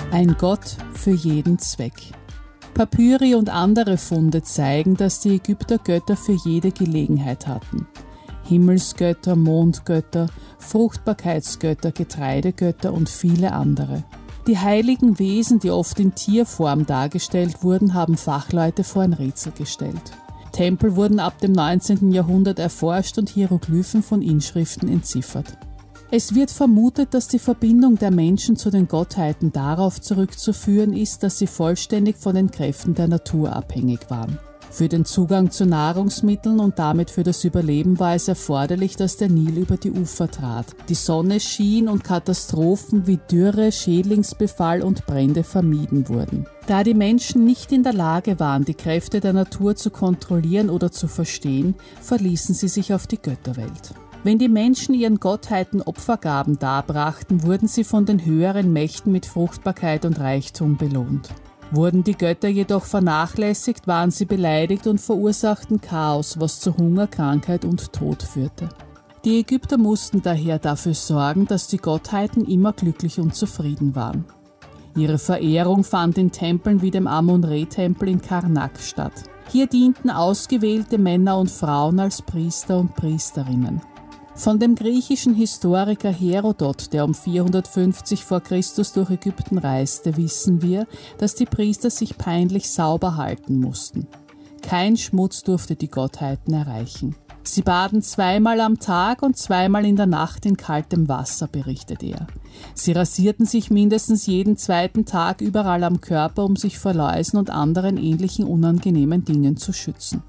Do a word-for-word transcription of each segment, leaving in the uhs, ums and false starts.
Ein Gott für jeden Zweck. Papyri und andere Funde zeigen, dass die Ägypter Götter für jede Gelegenheit hatten. Himmelsgötter, Mondgötter, Fruchtbarkeitsgötter, Getreidegötter und viele andere. Die heiligen Wesen, die oft in Tierform dargestellt wurden, haben Fachleute vor ein Rätsel gestellt. Tempel wurden ab dem neunzehnten Jahrhundert erforscht und Hieroglyphen von Inschriften entziffert. Es wird vermutet, dass die Verbindung der Menschen zu den Gottheiten darauf zurückzuführen ist, dass sie vollständig von den Kräften der Natur abhängig waren. Für den Zugang zu Nahrungsmitteln und damit für das Überleben war es erforderlich, dass der Nil über die Ufer trat. Die Sonne schien und Katastrophen wie Dürre, Schädlingsbefall und Brände vermieden wurden. Da die Menschen nicht in der Lage waren, die Kräfte der Natur zu kontrollieren oder zu verstehen, verließen sie sich auf die Götterwelt. Wenn die Menschen ihren Gottheiten Opfergaben darbrachten, wurden sie von den höheren Mächten mit Fruchtbarkeit und Reichtum belohnt. Wurden die Götter jedoch vernachlässigt, waren sie beleidigt und verursachten Chaos, was zu Hunger, Krankheit und Tod führte. Die Ägypter mussten daher dafür sorgen, dass die Gottheiten immer glücklich und zufrieden waren. Ihre Verehrung fand in Tempeln wie dem Amun-Re-Tempel in Karnak statt. Hier dienten ausgewählte Männer und Frauen als Priester und Priesterinnen. Von dem griechischen Historiker Herodot, der um vierhundertfünfzig vor Christus durch Ägypten reiste, wissen wir, dass die Priester sich peinlich sauber halten mussten. Kein Schmutz durfte die Gottheiten erreichen. Sie baden zweimal am Tag und zweimal in der Nacht in kaltem Wasser, berichtet er. Sie rasierten sich mindestens jeden zweiten Tag überall am Körper, um sich vor Läusen und anderen ähnlichen unangenehmen Dingen zu schützen.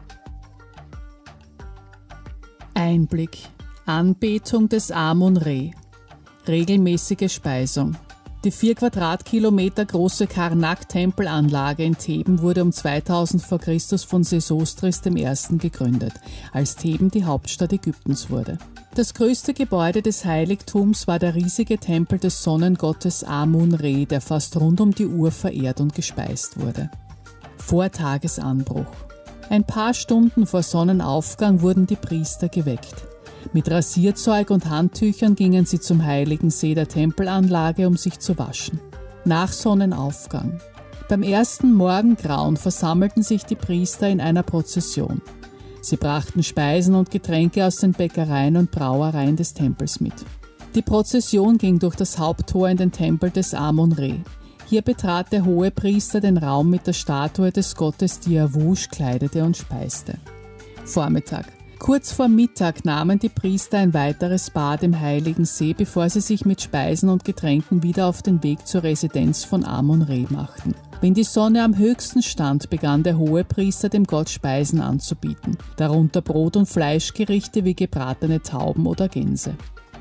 Einblick. Anbetung des Amun-Re. Regelmäßige Speisung. Die vier Quadratkilometer große Karnak-Tempelanlage in Theben wurde um zweitausend vor Christus von Sesostris dem Ersten gegründet, als Theben die Hauptstadt Ägyptens wurde. Das größte Gebäude des Heiligtums war der riesige Tempel des Sonnengottes Amun-Re, der fast rund um die Uhr verehrt und gespeist wurde. Vor Tagesanbruch. Ein paar Stunden vor Sonnenaufgang wurden die Priester geweckt. Mit Rasierzeug und Handtüchern gingen sie zum heiligen See der Tempelanlage, um sich zu waschen. Nach Sonnenaufgang. Beim ersten Morgengrauen versammelten sich die Priester in einer Prozession. Sie brachten Speisen und Getränke aus den Bäckereien und Brauereien des Tempels mit. Die Prozession ging durch das Haupttor in den Tempel des Amun-Re. Hier betrat der Hohepriester den Raum mit der Statue des Gottes Diavush, kleidete und speiste. Vormittag. Kurz vor Mittag nahmen die Priester ein weiteres Bad im Heiligen See, bevor sie sich mit Speisen und Getränken wieder auf den Weg zur Residenz von Amun-Re machten. Wenn die Sonne am höchsten stand, begann der Hohepriester dem Gott Speisen anzubieten, darunter Brot- und Fleischgerichte wie gebratene Tauben oder Gänse.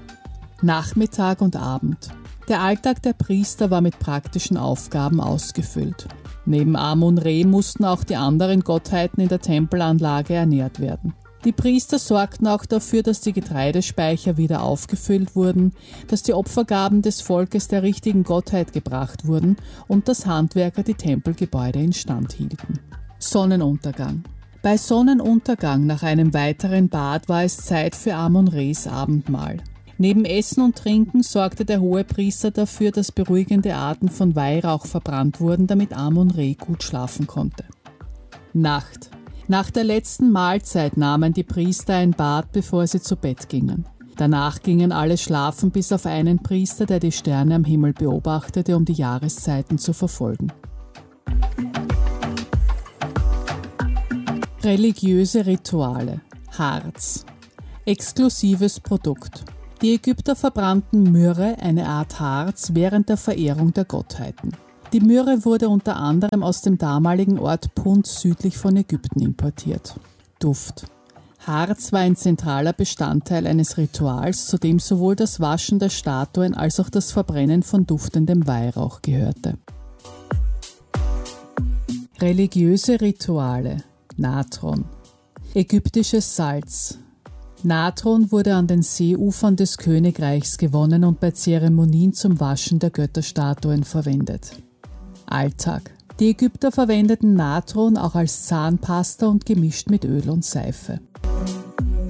Nachmittag und Abend. Der Alltag der Priester war mit praktischen Aufgaben ausgefüllt. Neben Amun-Re mussten auch die anderen Gottheiten in der Tempelanlage ernährt werden. Die Priester sorgten auch dafür, dass die Getreidespeicher wieder aufgefüllt wurden, dass die Opfergaben des Volkes der richtigen Gottheit gebracht wurden und dass Handwerker die Tempelgebäude instand hielten. Sonnenuntergang. Bei Sonnenuntergang nach einem weiteren Bad war es Zeit für Amun-Res Abendmahl. Neben Essen und Trinken sorgte der Hohepriester dafür, dass beruhigende Arten von Weihrauch verbrannt wurden, damit Amun-Re gut schlafen konnte. Nacht. Nach der letzten Mahlzeit nahmen die Priester ein Bad, bevor sie zu Bett gingen. Danach gingen alle schlafen, bis auf einen Priester, der die Sterne am Himmel beobachtete, um die Jahreszeiten zu verfolgen. Religiöse Rituale. Harz. Exklusives Produkt. Die Ägypter verbrannten Myrrhe, eine Art Harz, während der Verehrung der Gottheiten. Die Myrrhe wurde unter anderem aus dem damaligen Ort Punt südlich von Ägypten importiert. Duft. Harz war ein zentraler Bestandteil eines Rituals, zu dem sowohl das Waschen der Statuen als auch das Verbrennen von duftendem Weihrauch gehörte. Religiöse Rituale. Natron. Ägyptisches Salz. Natron wurde an den Seeufern des Königreichs gewonnen und bei Zeremonien zum Waschen der Götterstatuen verwendet. Alltag. Die Ägypter verwendeten Natron auch als Zahnpasta und gemischt mit Öl und Seife.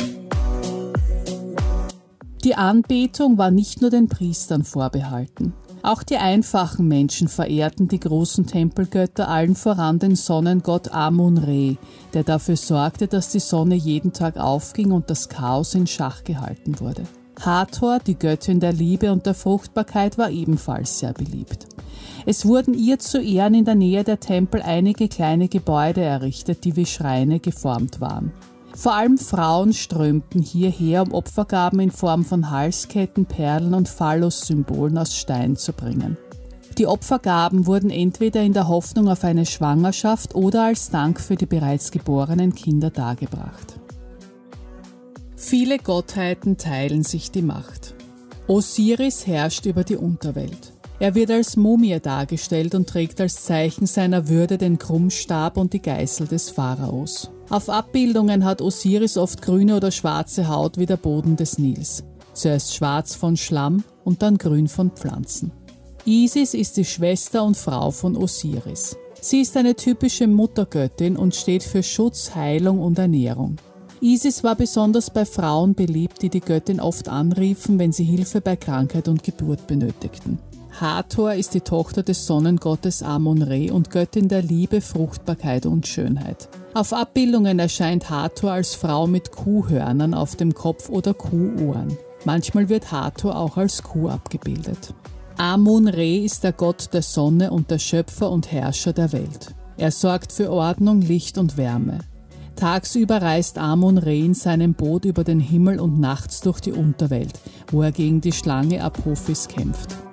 Die Anbetung war nicht nur den Priestern vorbehalten. Auch die einfachen Menschen verehrten die großen Tempelgötter, allen voran den Sonnengott Amun-Re, der dafür sorgte, dass die Sonne jeden Tag aufging und das Chaos in Schach gehalten wurde. Hathor, die Göttin der Liebe und der Fruchtbarkeit, war ebenfalls sehr beliebt. Es wurden ihr zu Ehren in der Nähe der Tempel einige kleine Gebäude errichtet, die wie Schreine geformt waren. Vor allem Frauen strömten hierher, um Opfergaben in Form von Halsketten, Perlen und Phallus-Symbolen aus Stein zu bringen. Die Opfergaben wurden entweder in der Hoffnung auf eine Schwangerschaft oder als Dank für die bereits geborenen Kinder dargebracht. Viele Gottheiten teilen sich die Macht. Osiris herrscht über die Unterwelt. Er wird als Mumie dargestellt und trägt als Zeichen seiner Würde den Krummstab und die Geißel des Pharaos. Auf Abbildungen hat Osiris oft grüne oder schwarze Haut wie der Boden des Nils. Zuerst schwarz von Schlamm und dann grün von Pflanzen. Isis ist die Schwester und Frau von Osiris. Sie ist eine typische Muttergöttin und steht für Schutz, Heilung und Ernährung. Isis war besonders bei Frauen beliebt, die die Göttin oft anriefen, wenn sie Hilfe bei Krankheit und Geburt benötigten. Hathor ist die Tochter des Sonnengottes Amun-Re und Göttin der Liebe, Fruchtbarkeit und Schönheit. Auf Abbildungen erscheint Hathor als Frau mit Kuhhörnern auf dem Kopf oder Kuhohren. Manchmal wird Hathor auch als Kuh abgebildet. Amun-Re ist der Gott der Sonne und der Schöpfer und Herrscher der Welt. Er sorgt für Ordnung, Licht und Wärme. Tagsüber reist Amun-Re in seinem Boot über den Himmel und nachts durch die Unterwelt, wo er gegen die Schlange Apophis kämpft.